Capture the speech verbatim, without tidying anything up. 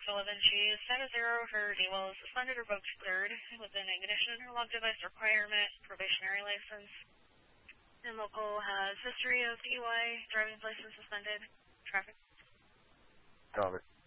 Sullivan. She's status zero. Her D W A L is suspended, revoked third with an ignition interlock device requirement, probationary license. And local has history of D U I, driving license suspended, traffic. Got it.